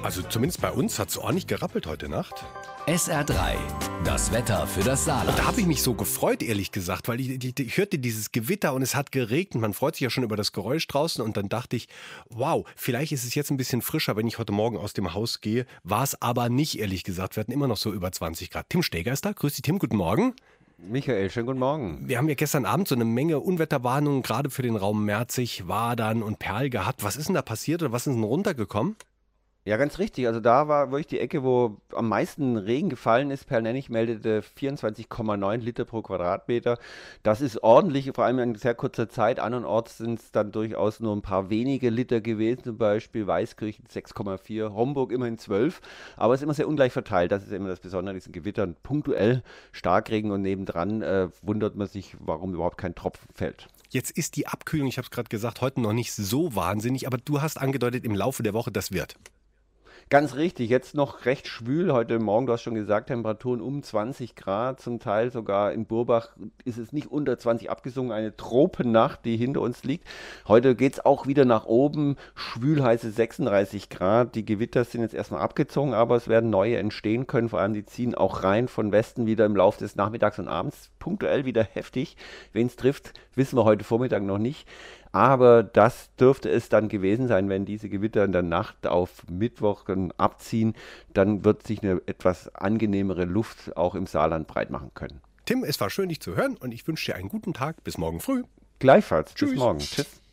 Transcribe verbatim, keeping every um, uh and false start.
Also zumindest bei uns hat es ordentlich gerappelt heute Nacht. S R drei, das Wetter für das Saarland. Da habe ich mich so gefreut, ehrlich gesagt, weil ich, ich, ich hörte dieses Gewitter und es hat geregnet. Man freut sich ja schon über das Geräusch draußen und dann dachte ich, wow, vielleicht ist es jetzt ein bisschen frischer, wenn ich heute Morgen aus dem Haus gehe. War es aber nicht, ehrlich gesagt. Wir hatten immer noch so über zwanzig Grad. Tim Steger ist da. Grüß dich, Tim. Guten Morgen. Michael, schönen guten Morgen. Wir haben ja gestern Abend so eine Menge Unwetterwarnungen, gerade für den Raum Merzig, Wadern und Perl gehabt. Was ist denn da passiert oder was ist denn runtergekommen? Ja, ganz richtig. Also da war wirklich die Ecke, wo am meisten Regen gefallen ist. Perl-Nennig meldete vierundzwanzig Komma neun Liter pro Quadratmeter. Das ist ordentlich, vor allem in sehr kurzer Zeit. Andernorts sind es dann durchaus nur ein paar wenige Liter gewesen. Zum Beispiel Weißkirchen sechs Komma vier, Homburg immerhin zwölf. Aber es ist immer sehr ungleich verteilt. Das ist immer das Besondere an diesen Gewittern. Punktuell Starkregen und nebendran äh, wundert man sich, warum überhaupt kein Tropfen fällt. Jetzt ist die Abkühlung, ich habe es gerade gesagt, heute noch nicht so wahnsinnig. Aber du hast angedeutet, im Laufe der Woche, das wird. Ganz richtig, jetzt noch recht schwül. Heute Morgen, du hast schon gesagt, Temperaturen um zwanzig Grad, zum Teil sogar in Burbach ist es nicht unter zwanzig abgesungen, eine Tropennacht, die hinter uns liegt. Heute geht es auch wieder nach oben, schwül heiße sechsunddreißig Grad. Die Gewitter sind jetzt erstmal abgezogen, aber es werden neue entstehen können. Vor allem die ziehen auch rein von Westen wieder im Laufe des Nachmittags und Abends, punktuell wieder heftig. Wen es trifft, wissen wir heute Vormittag noch nicht. Aber das dürfte es dann gewesen sein, wenn diese Gewitter in der Nacht auf Mittwoch abziehen, dann wird sich eine etwas angenehmere Luft auch im Saarland breit machen können. Tim, es war schön, dich zu hören und ich wünsche dir einen guten Tag. Bis morgen früh. Gleichfalls. Tschüss. Bis morgen. Tschüss.